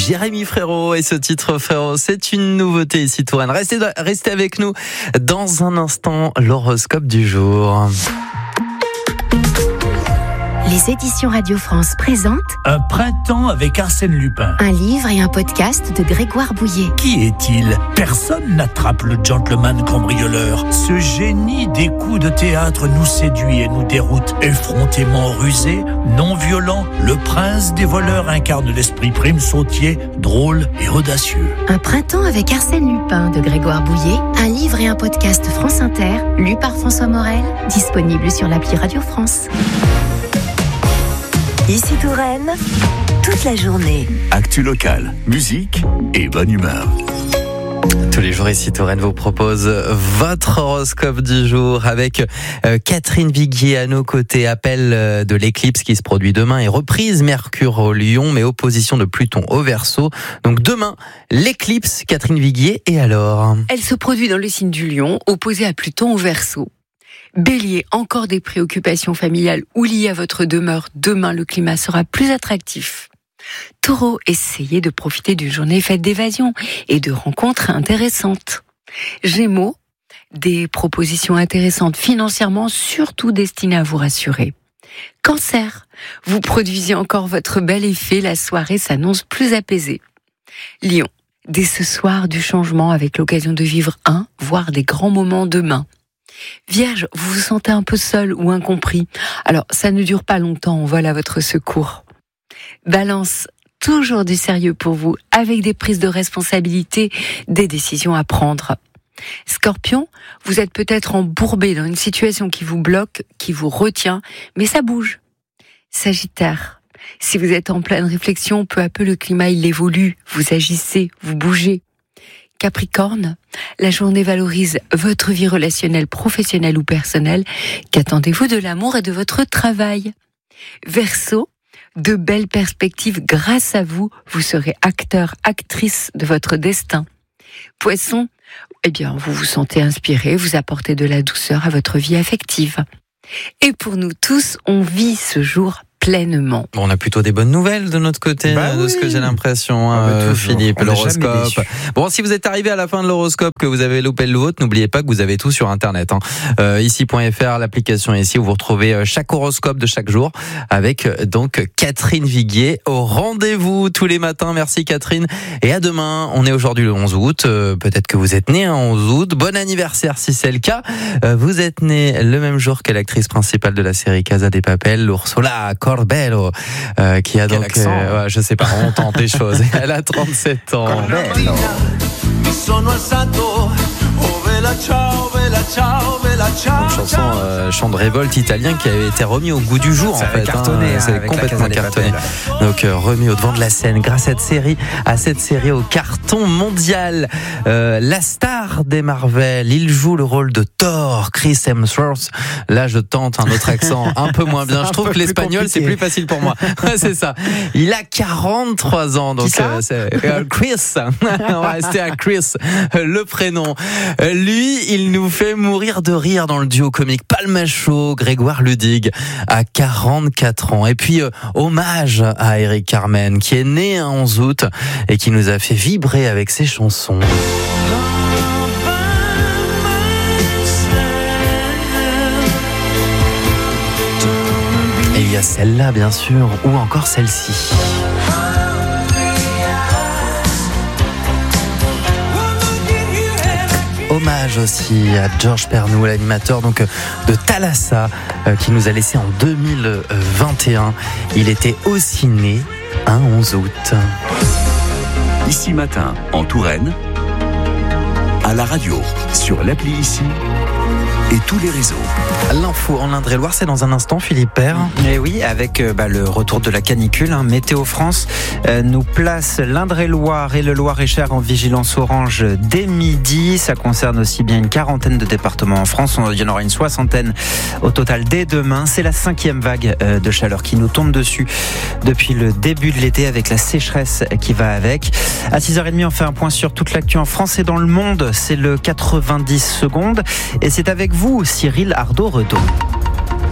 Jérémy Frérot et ce titre Frérot, c'est une nouveauté ici Touraine. Restez avec nous dans un instant, l'horoscope du jour. Les éditions Radio France présentent Un printemps avec Arsène Lupin. un livre et un podcast de Grégoire Bouillet. Qui est-il ? Personne n'attrape le gentleman cambrioleur. Ce génie des coups de théâtre nous séduit et nous déroute. Effrontément rusé, non violent, le prince des voleurs incarne l'esprit prime sautier, drôle et audacieux. Un printemps avec Arsène Lupin de Grégoire Bouillet, un livre et un podcast France Inter, lu par François Morel, disponible sur l'appli Radio France. Ici Touraine, toute la journée. Actu locale, musique et bonne humeur. Tous les jours ici Touraine vous propose votre horoscope du jour avec Catherine Viguier à nos côtés. Appel de l'éclipse qui se produit demain et reprise Mercure au Lion mais opposition de Pluton au Verseau. Donc demain l'éclipse, Catherine Viguier, et alors ? Elle se produit dans le signe du Lion, opposé à Pluton au Verseau. Bélier, encore des préoccupations familiales ou liées à votre demeure. Demain, le climat sera plus attractif. Taureau, essayez de profiter d'une journée faite d'évasion et de rencontres intéressantes. Gémeaux, des propositions intéressantes financièrement, surtout destinées à vous rassurer. Cancer, vous produisez encore votre bel effet, la soirée s'annonce plus apaisée. Lion, dès ce soir du changement avec l'occasion de vivre voire des grands moments demain. Vierge, vous vous sentez un peu seul ou incompris. Alors, ça ne dure pas longtemps, on vole à votre secours. Balance, toujours du sérieux pour vous, avec des prises de responsabilité, des décisions à prendre. Scorpion, vous êtes peut-être embourbé dans une situation qui vous bloque, qui vous retient, mais ça bouge. Sagittaire, si vous êtes en pleine réflexion, peu à peu le climat il évolue, vous agissez, vous bougez. Capricorne, la journée valorise votre vie relationnelle, professionnelle ou personnelle. Qu'attendez-vous de l'amour et de votre travail ? Verseau, de belles perspectives grâce à vous. Vous serez acteur, actrice de votre destin. Poisson, vous vous sentez inspiré, vous apportez de la douceur à votre vie affective. Et pour nous tous, on vit ce jour pleinement. Bon, on a plutôt des bonnes nouvelles de notre côté, de ce que j'ai l'impression, Philippe, l'horoscope. Bon, si vous êtes arrivé à la fin de l'horoscope, que vous avez loupé le vôtre, n'oubliez pas que vous avez tout sur Internet. Ici.fr, l'application ici, où vous retrouvez chaque horoscope de chaque jour, avec donc Catherine Viguier au rendez-vous tous les matins. Merci Catherine. Et à demain, on est aujourd'hui le 11 août. Peut-être que vous êtes né un 11 août. Bon anniversaire si c'est le cas. Vous êtes né le même jour que l'actrice principale de la série Casa de Papel, Ursula Corbello, qui a donc, je sais pas, on tente des choses. Elle a 37 ans. Une chanson, chant de révolte italien qui avait été remis au goût du jour, ça en fait. Cartonné, c'est complètement cartonné. Donc remis au devant de la scène grâce à cette série au carton mondial. La star des Marvel, il joue le rôle de Thor, Chris Hemsworth. Là, je tente un autre accent un peu moins bien. Je trouve que l'espagnol c'est plus facile pour moi. C'est ça. Il a 43 ans, donc c'est Chris. On va rester à Chris, le prénom. Lui, il nous fait mourir de rire dans le duo comique Palmacho, Grégoire Ludig, à 44 ans. Et puis, hommage à Eric Carmen, qui est né un 11 août et qui nous a fait vibrer avec ses chansons. Et il y a celle-là, bien sûr, ou encore celle-ci. Hommage aussi à Georges Pernou, l'animateur donc de Thalassa, qui nous a laissé en 2021. Il était aussi né un 11 août. Ici matin, en Touraine, à la radio, sur l'appli Ici et tous les réseaux. L'info en Indre-et-Loire, c'est dans un instant, Philippe Père. Et oui, avec le retour de la canicule, Météo France nous place l'Indre-et-Loire et le Loir-et-Cher en vigilance orange dès midi. Ça concerne aussi bien une quarantaine de départements en France. Il y en aura une soixantaine au total dès demain. C'est la 5e vague de chaleur qui nous tombe dessus depuis le début de l'été, avec la sécheresse qui va avec. À 6h30, on fait un point sur toute l'actu en France et dans le monde. C'est le 90 secondes et c'est avec vous, Cyril Ardo-Redon.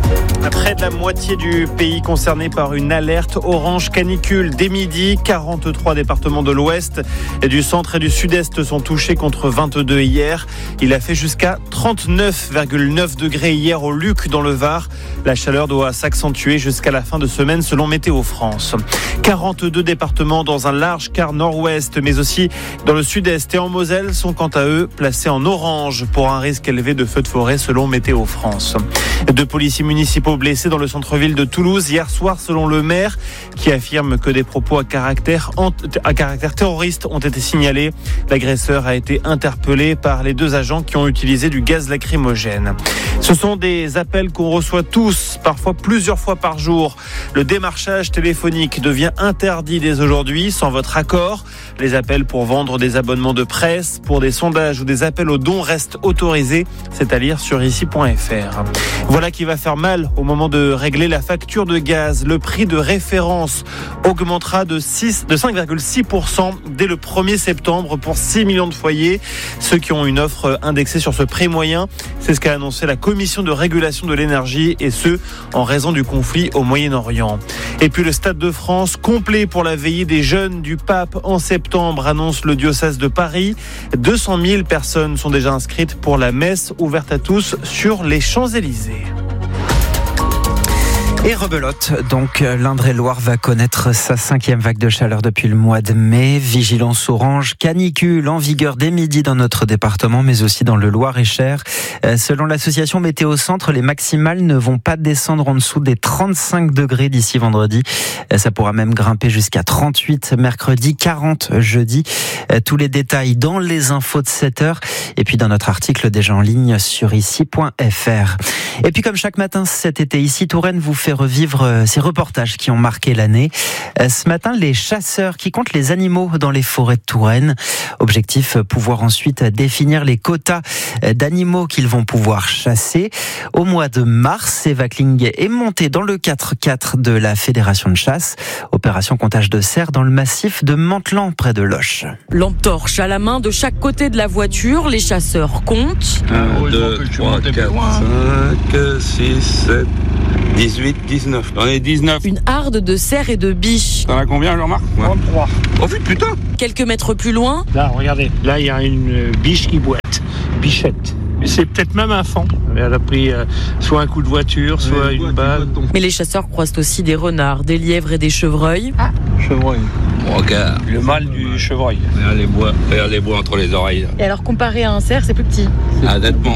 Près de la moitié du pays concerné par une alerte orange canicule. Dès midi, 43 départements de l'ouest et du centre et du sud-est sont touchés contre 22 hier. Il a fait jusqu'à 39,9 degrés hier au Luc dans le Var. La chaleur doit s'accentuer jusqu'à la fin de semaine selon Météo France. 42 départements dans un large quart nord-ouest, mais aussi dans le sud-est et en Moselle sont quant à eux placés en orange pour un risque élevé de feux de forêt selon Météo France. 2 policiers municipaux blessés dans le centre-ville de Toulouse hier soir selon le maire qui affirme que des propos à caractère terroriste ont été signalés. L'agresseur a été interpellé par les 2 agents qui ont utilisé du gaz lacrymogène. Ce sont des appels qu'on reçoit tous, parfois plusieurs fois par jour. Le démarchage téléphonique devient interdit dès aujourd'hui sans votre accord. Les appels pour vendre des abonnements de presse, pour des sondages ou des appels aux dons restent autorisés. C'est à lire sur ici.fr. Voilà qui va faire mal au moment de régler la facture de gaz. Le prix de référence augmentera de 5,6% dès le 1er septembre pour 6 millions de foyers. Ceux qui ont une offre indexée sur ce prix moyen, c'est ce qu'a annoncé la Commission de régulation de l'énergie et ce, en raison du conflit au Moyen-Orient. Et puis le Stade de France, complet pour la veillée des jeunes du Pape en septembre, annonce le diocèse de Paris. 200 000 personnes sont déjà inscrites pour la messe ouverte à tous sur les Champs-Élysées. Et rebelote, donc l'Indre-et-Loire va connaître sa 5e vague de chaleur depuis le mois de mai. Vigilance orange, canicule en vigueur dès midi dans notre département, mais aussi dans le Loir-et-Cher. Selon l'association Météo Centre, les maximales ne vont pas descendre en dessous des 35 degrés d'ici vendredi. Ça pourra même grimper jusqu'à 38 mercredi, 40 jeudi. Tous les détails dans les infos de 7h et puis dans notre article déjà en ligne sur ici.fr. Et puis comme chaque matin cet été, Ici Touraine vous fait revivre ces reportages qui ont marqué l'année. Ce matin, les chasseurs qui comptent les animaux dans les forêts de Touraine. Objectif, pouvoir ensuite définir les quotas d'animaux qu'ils vont pouvoir chasser. Au mois de mars, Eva Kling est montée dans le 4x4 de la Fédération de chasse. Opération comptage de cerfs dans le massif de Mantelan, près de Loches. Lampe torche à la main de chaque côté de la voiture, les chasseurs comptent. 1, 2, 3, 4, 5, 6, 7, 18, 19. J'en ai 19. Une harde de cerfs et de biches. T'en as combien, Jean-Marc? 33. Oh putain! Quelques mètres plus loin. Là, regardez. Là, il y a une biche qui boite. Bichette. C'est peut-être même un fan. Elle a pris soit un coup de voiture, soit une balle. Mais les chasseurs croisent aussi des renards, des lièvres et des chevreuils. Ah, chevreuil. Regarde. Le mâle du chevreuil. Regarde les bois entre les oreilles. Là. Et alors comparé à un cerf, c'est plus petit. Ah, nettement.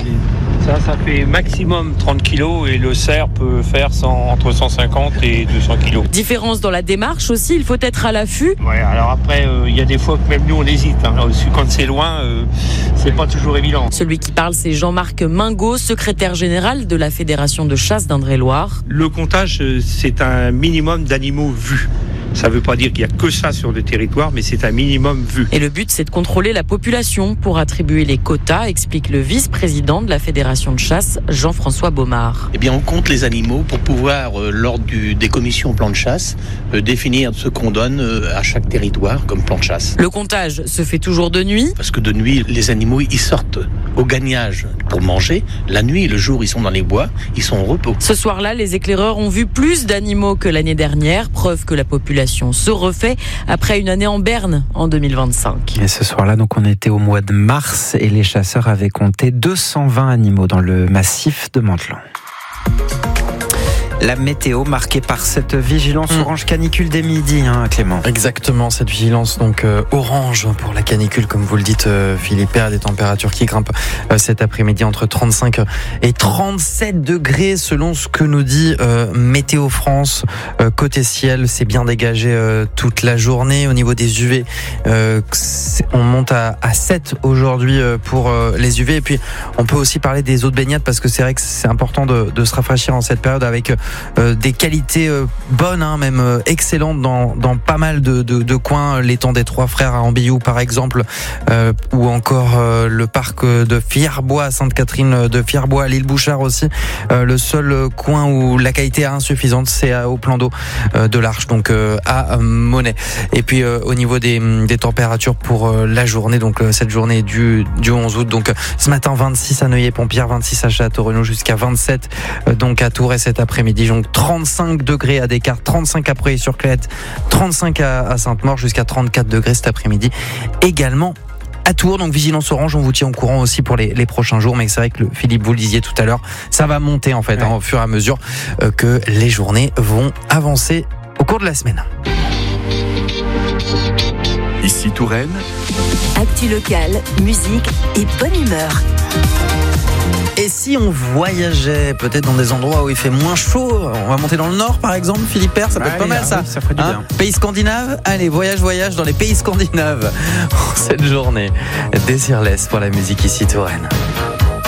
Ça fait maximum 30 kilos et le cerf peut faire entre 150 et 200 kilos. Différence dans la démarche aussi, il faut être à l'affût. Ouais, alors après, il y a des fois que même nous on hésite. Quand c'est loin, c'est pas toujours évident. Celui qui parle, c'est Jean-Marc Mingot, secrétaire général de la Fédération de chasse d'Indre-et-Loire. Le comptage, c'est un minimum d'animaux vus. Ça ne veut pas dire qu'il n'y a que ça sur le territoire, mais c'est un minimum vu. Et le but, c'est de contrôler la population pour attribuer les quotas, explique le vice-président de la Fédération de chasse, Jean-François Baumard. Eh bien, on compte les animaux pour pouvoir, lors des commissions plan de chasse, définir ce qu'on donne à chaque territoire comme plan de chasse. Le comptage se fait toujours de nuit. Parce que de nuit, les animaux, ils sortent au gagnage pour manger. La nuit, le jour, ils sont dans les bois, ils sont au repos. Ce soir-là, les éclaireurs ont vu plus d'animaux que l'année dernière, preuve que la population se refait après une année en berne en 2025. Et ce soir-là, donc, on était au mois de mars et les chasseurs avaient compté 220 animaux dans le massif de Mantelan. La météo marquée par cette vigilance orange canicule dès midi, Clément. Exactement, cette vigilance donc orange pour la canicule, comme vous le dites, Philippe, des températures qui grimpent cet après-midi entre 35 et 37 degrés selon ce que nous dit Météo France. Côté ciel, c'est bien dégagé toute la journée. Au niveau des UV, on monte à 7 aujourd'hui pour les UV. Et puis, on peut aussi parler des eaux de baignade parce que c'est vrai que c'est important de se rafraîchir en cette période avec des qualités bonnes, hein, même excellentes dans pas mal de coins. L'étang des Trois Frères à Ambiou par exemple, ou encore le parc de Fierbois, Sainte-Catherine de Fierbois, à l'île Bouchard aussi. Le seul coin où la qualité est insuffisante, c'est au plan d'eau de l'Arche, donc à Monet. Et puis au niveau des températures pour la journée, donc cette journée du 11 août, donc ce matin 26 à Neuilly-Pompierre, 26 à Châteaurenaud, jusqu'à 27 donc à Tours, et cet après-midi donc 35 degrés à Descartes, 35 à Preuilly-sur-Claette, 35 à Sainte-Maure, jusqu'à 34 degrés cet après-midi également à Tours. Donc vigilance orange, on vous tient au courant aussi pour les prochains jours, mais c'est vrai que Philippe, vous le disiez tout à l'heure, ça va monter en fait, au fur et à mesure que les journées vont avancer au cours de la semaine. Ici Touraine. Actu locale, musique et bonne humeur. Et si on voyageait peut-être dans des endroits où il fait moins chaud, on va monter dans le nord par exemple, Philippe Père, ça peut être pas mal ça. Oui, ça ferait du bien. Pays scandinaves, allez, voyage dans les pays scandinaves cette journée. Désirless pour la musique ici Touraine.